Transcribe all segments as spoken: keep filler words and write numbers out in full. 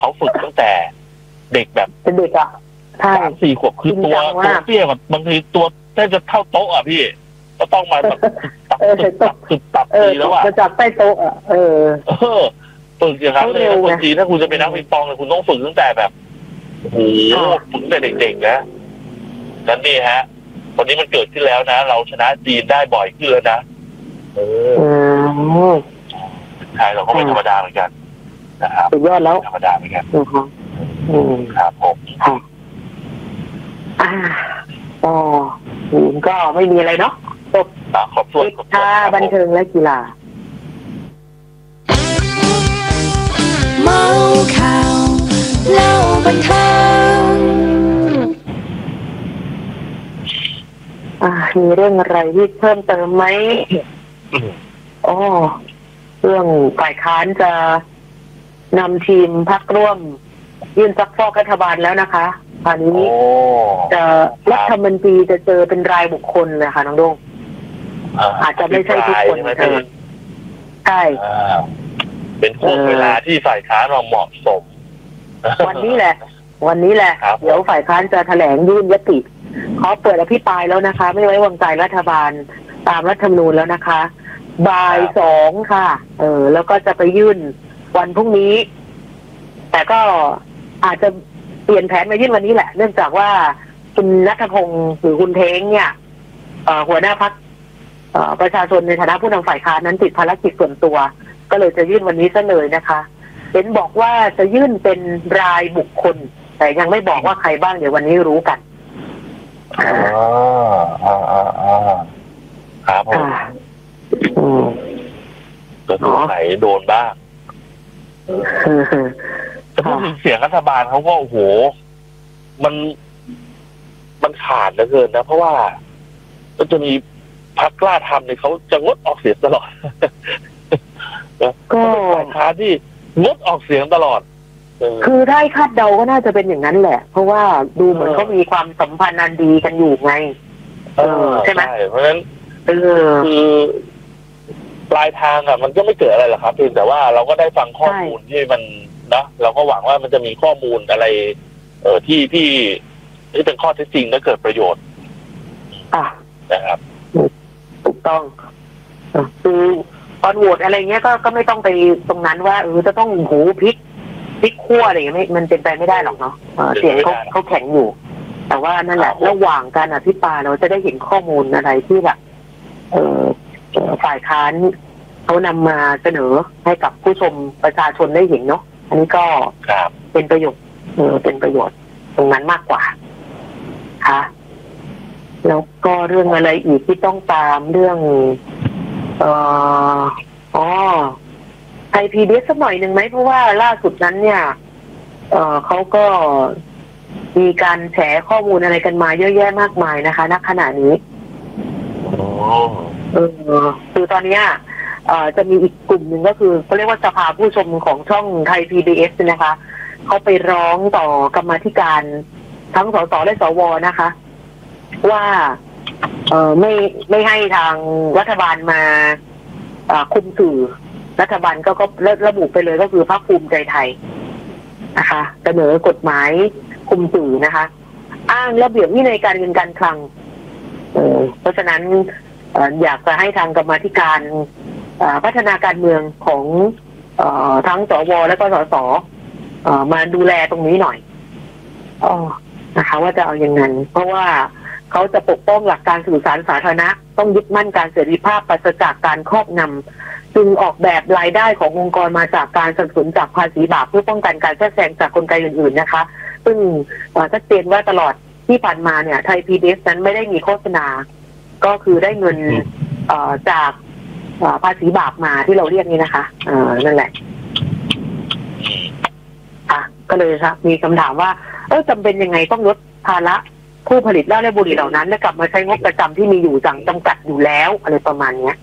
เขาฝึกตั้งแต่เด็กแบบเป็นเด็กอ่ะใช่สามสี่ขวบคือตัวตัวเตี้ยกว่าบางทีตัวแค่จะเท่าโต๊ะอ่ะพี่ก็ต้องมาแบบตับตึบตับตึบตับทีแล้วอ่ะมาจากใต้โต๊ะอ่ะเออเออฝึกอย่างนั้นเลยนะบางทีถ้าคุณจะเป็นนักปิงปองเนี่ยคุณต้องฝึกตั้งแต่แบบโอ้โหฝึกตั้งแต่เด็กๆนะนั่นนี่ฮะวันนี้มันเกิดขึ้นแล้วนะเราชนะจีนได้บ่อยขึ้นแล้วนะเออใช่เราก็ไม่ธรรมดาเหมือนกันนะครับสุดยอดแล้วธรรมดาเหมือนกันอืมครับผมค่ะอ่าอ๋อก็ไม่มีอะไรเนาะจบขอบคุณค่ะบันเทิงและกีฬาเมาข่าวเล่าบันเทิงอ่ามีเรื่องอะไรที่เพิ่มเติมไหมอ๋อเรื่องฝ่ายค้านจะนำทีมพรรคร่วมยื่นซักฟอกรัฐบาลแล้วนะคะคราวนี้จะรัฐมนตรีจะเจอเป็นรายบุคคลเลยค่ะน้องดงอาจจะไม่ใช่ทุกคนเจอใช่เป็นช่วงเวลาที่ฝ่ายค้านเหมาะสมวันนี้แหละวันนี้แหละเดี๋ยวฝ่ายค้านจะแถลงยื่นยติเขาเปิดอภิปรายแล้วนะคะไม่ไว้วางใจรัฐบาลตามรัฐธรรมนูญแล้วนะคะบ่ายสองค่ะเออแล้วก็จะไปยื่นวันพรุ่งนี้แต่ก็อาจจะเปลี่ยนแผนมายื่นวันนี้แหละเนื่องจากว่าคุณณัฐพงศ์หรือคุณเท้งเนี่ยหัวหน้าพรรคประชาชนในฐานะผู้นำฝ่ายค้านนั้นติดภารกิจส่วนตัวก็เลยจะยื่นวันนี้ซะเลยนะคะเห็นบอกว่าจะยื่นเป็นรายบุคคลแต่ยังไม่บอกว่าใครบ้างเดี๋ยววันนี้รู้กันอ๋ออ๋ออ๋ออ๋อครับผมจะโดนไหนโดนบ้างแต่พูดถึงเสียงรัฐบาลเขาก็โอ้โหมันมันขาดเหลือเกินนะเพราะว่าก็จะมีพรรคกล้าทำเนี่ยเขาจะงดออกเสียงตลอดก็เป็นฝ่ายค้านที่งดออกเสียงตลอดคือได้คาดเดาก็น่าจะเป็นอย่างนั้นแหละเพราะว่าดูเหมือนเขามีความสัมพันธ์อันดีกันอยู่ไงเออใช่ไหมเพราะฉะนั้นคือปลายทางอ่ะมันก็ไม่เกิดอะไรหรอกครับเพียงแต่ว่าเราก็ได้ฟังข้อมูลที่มันนะเราก็หวังว่ามันจะมีข้อมูลอะไรเออที่ที่ที่เป็นข้อเท็จจริงและเกิดประโยชน์อ่ะนะครับถูกต้องคือตอนโหวตอะไรเงี้ยก็ก็ไม่ต้องไปตรงนั้นว่าเออจะต้องหูพลิกพลิกขั้วอะไรอย่างเงี้ยมันเป็นไปไม่ได้หรอกเนาะเสียงเขาเขาแข็งอยู่แต่ว่านั่นแหละระหว่างการอภิปรายเราจะได้เห็นข้อมูลอะไรที่แบบเออฝ่ายค้านเขานำมาเสนอให้กับผู้ชมประชาชนได้เห็นเนาะอันนี้ก็เป็นประโยชน์เออเป็นประโยชน์ตรงนั้นมากกว่าค่ะแล้วก็เรื่องอะไรอีกที่ต้องตามเรื่องเอ่ออ๋อไทย พี บี เอส สักหน่อยหนึ่งไหมเพราะว่าล่าสุดนั้นเนี่ยเอ่อเขาก็มีการแฉข้อมูลอะไรกันมาเยอะแยะมากมายนะคะณขณะนี้เออคือตอนนี้เอ่อจะมีอีกกลุ่มหนึ่งก็คือเขาเรียกว่าสภาผู้ชมของช่องไทย พี บี เอส นะคะเขาไปร้องต่อกรรมาธิการทั้งสสและสวนะคะว่าเออไม่ไม่ให้ทางรัฐบาลมาคุมสื่อรัฐบาลก็ก็ระบุไปเลยก็คือพรรคภูมิใจไทยนะคะเสนอกฎหมายคุมสื่อนะคะอ้างระเบียบวินัยการเงินการคลังเออเพราะฉะนั้นอยากจะให้ทางกรรมาธิการพัฒนาการเมืองของทั้งสวและก็สสมาดูแลตรงนี้หน่อยอ๋อนะคะว่าจะเอาอย่างนั้นเพราะว่าเขาจะปกป้องหลักการสื่อสารสาธารณะต้องยึดมั่นการเสรีภาพปราศจากการครอบงำจึงออกแบบรายได้ขององค์กรมาจากการสนับสนุนจากภาษีบาปเพื่อป้องกันการแทรกแซงจากกลไกอื่นๆนะคะซึ่งชัดเจนว่าตลอดที่ผ่านมาเนี่ยไทย พี บี เอส นั้นไม่ได้มีโฆษณาก็คือได้เงินจากภาษีบาปมาที่เราเรียกนี้นะคะนั่นแหละอ่ะก็เลยครับมีคำถามว่าเออจำเป็นยังไงต้องลดภาระผู้ผลิตเหล้าและบุหรี่เหล่านั้นและกลับมาใช้งบประจำที่มีอยู่จังจำกัดอยู่แล้วอะไรประมาณเนี้ย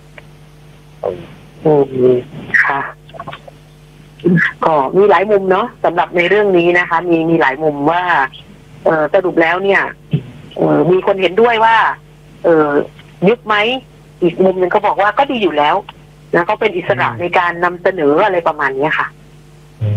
อืมค่ะก็มีหลายมุมเนาะสำหรับในเรื่องนี้นะคะมีมีหลายมุมว่าเออสรุปแล้วเนี่ยเออมีคนเห็นด้วยว่าเออยุบไหมอีกมุมหนึ่งเขาบอกว่าก็ดีอยู่แล้วนะก็เป็นอิสระในการนำเสนออะไรประมาณนี้ค่ะ